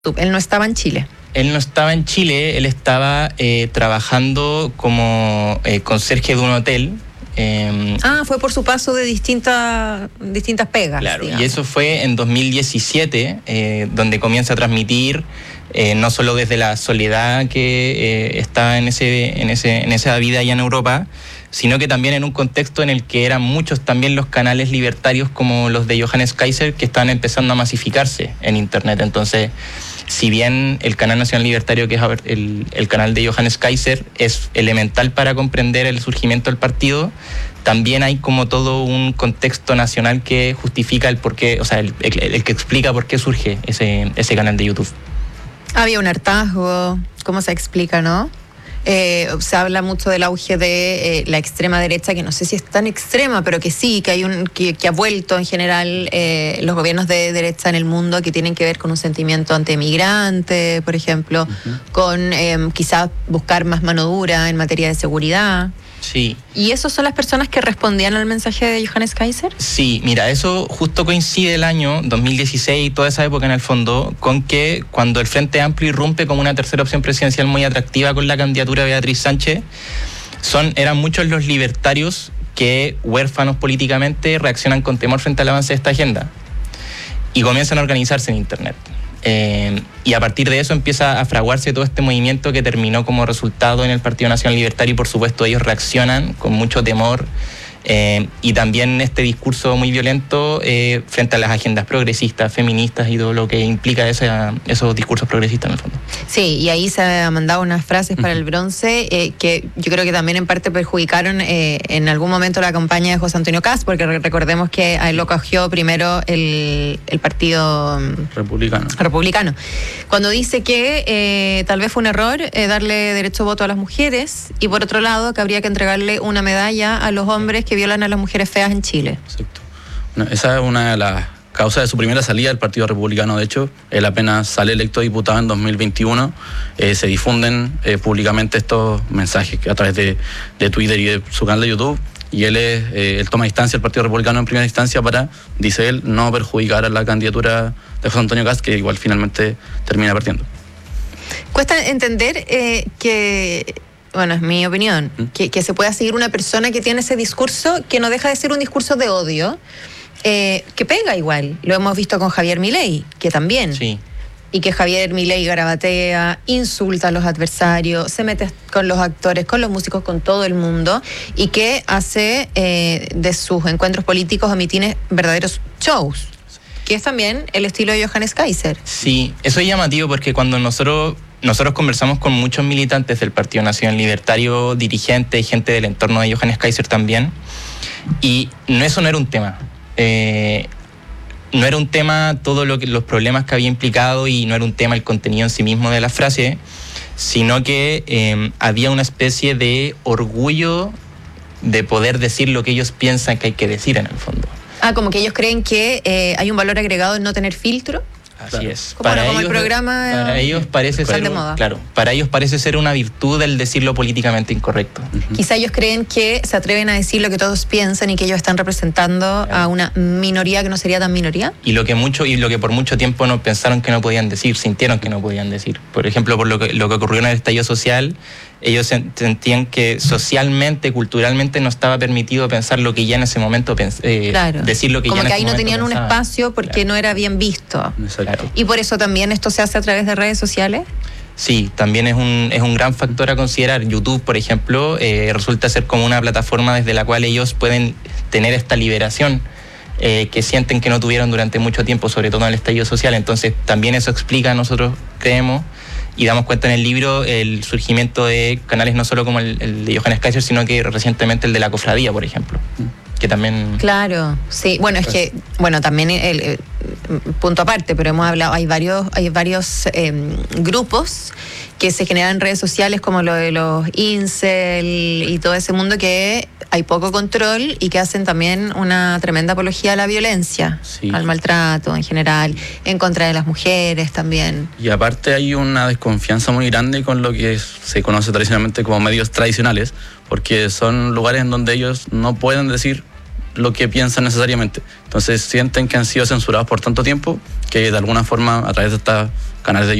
Él no estaba en Chile. Él no estaba en Chile, él estaba trabajando como conserje de un hotel. Fue por su paso de distintas pegas. Claro, digamos. y eso fue en 2017, donde comienza a transmitir no solo desde la soledad que está en esa vida allá en Europa, sino que también en un contexto en el que eran muchos también los canales libertarios como los de Johannes Kaiser que estaban empezando a masificarse en Internet. Entonces, si bien el canal nacional libertario, que es el canal de Johannes Kaiser, es elemental para comprender el surgimiento del partido, también hay como todo un contexto nacional que justifica el porqué, o sea, el que explica por qué surge ese canal de YouTube. Había un hartazgo, ¿cómo se explica, no? Se habla mucho del auge de la extrema derecha, que no sé si es tan extrema, pero que sí, que ha vuelto en general los gobiernos de derecha en el mundo, que tienen que ver con un sentimiento antimigrante, por ejemplo, con quizás buscar más mano dura en materia de seguridad. Sí. ¿Y esos son las personas que respondían al mensaje de Johannes Kaiser? Sí, mira, eso justo coincide el año 2016 y toda esa época en el fondo con que cuando el Frente Amplio irrumpe como una tercera opción presidencial muy atractiva con la candidatura de Beatriz Sánchez, eran muchos los libertarios que, huérfanos políticamente, reaccionan con temor frente al avance de esta agenda y comienzan a organizarse en Internet. Y a partir de eso empieza a fraguarse todo este movimiento que terminó como resultado en el Partido Nacional Libertario, y por supuesto ellos reaccionan con mucho temor y también este discurso muy violento frente a las agendas progresistas, feministas y todo lo que implica esos discursos progresistas en el fondo. Sí, y ahí se han mandado unas frases para el bronce que yo creo que también en parte perjudicaron en algún momento la campaña de José Antonio Kast, porque recordemos que a él lo cogió primero el Partido Republicano. Cuando dice que tal vez fue un error darle derecho a voto a las mujeres, y por otro lado que habría que entregarle una medalla a los hombres que violan a las mujeres feas en Chile. Exacto. Bueno, esa es una de las causas de su primera salida del Partido Republicano. De hecho, él apenas sale electo diputado en 2021, se difunden públicamente estos mensajes a través de Twitter y de su canal de YouTube, y él toma distancia del Partido Republicano en primera instancia para, dice él, no perjudicar a la candidatura de José Antonio Kast, que igual finalmente termina perdiendo. Cuesta entender que... Bueno, es mi opinión, que se pueda seguir una persona que tiene ese discurso, que no deja de ser un discurso de odio, que pega igual. Lo hemos visto con Javier Milei, que también. Sí. Y que Javier Milei garabatea, insulta a los adversarios, se mete con los actores, con los músicos, con todo el mundo, y que hace de sus encuentros políticos o mitines verdaderos shows, que es también el estilo de Johannes Kaiser. Sí, eso es llamativo porque cuando nosotros conversamos con muchos militantes del Partido Nacional Libertario, dirigentes, gente del entorno de Johannes Kaiser también, y eso no era un tema. No era un tema los problemas que había implicado, y no era un tema el contenido en sí mismo de la frase, sino que había una especie de orgullo de poder decir lo que ellos piensan que hay que decir en el fondo. Como que ellos creen que hay un valor agregado en no tener filtro. Así es. Como el programa para ellos parece ser, claro, para ellos parece ser una virtud el decir lo políticamente incorrecto. Quizá ellos creen que se atreven a decir lo que todos piensan y que ellos están representando a una minoría que no sería tan minoría. Y lo que por mucho tiempo no pensaron que no podían decir, sintieron que no podían decir. Por ejemplo, por lo que ocurrió en el estallido social, ellos sentían que socialmente, culturalmente no estaba permitido pensar lo que ya en ese momento decir lo que como ya en ese momento. Como que ahí no tenían un espacio porque no era bien visto. Claro. Y por eso también esto se hace a través de redes sociales. Sí, también es un gran factor a considerar. YouTube, por ejemplo, resulta ser como una plataforma desde la cual ellos pueden tener esta liberación que sienten que no tuvieron durante mucho tiempo, sobre todo en el estallido social. Entonces también eso explica, nosotros creemos, y damos cuenta en el libro, el surgimiento de canales no solo como el de Johannes Kaiser, sino que recientemente el de la Cofradía, por ejemplo, que también... Claro, sí. Bueno, es que, también punto aparte, pero hemos hablado, hay varios grupos que se generan en redes sociales, como lo de los incel y todo ese mundo, que hay poco control y que hacen también una tremenda apología a la violencia, al maltrato en general, en contra de las mujeres también. Y aparte hay una desconfianza muy grande con lo que se conoce tradicionalmente como medios tradicionales, porque son lugares en donde ellos no pueden decir lo que piensan necesariamente. Entonces sienten que han sido censurados por tanto tiempo que de alguna forma a través de estas canales de